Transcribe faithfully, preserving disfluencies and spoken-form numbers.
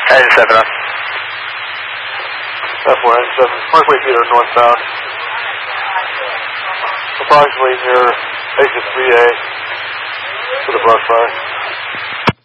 Engine seven on. F one engine seven, Parkway Theater northbound. Approximately near exit three A for the brush fire.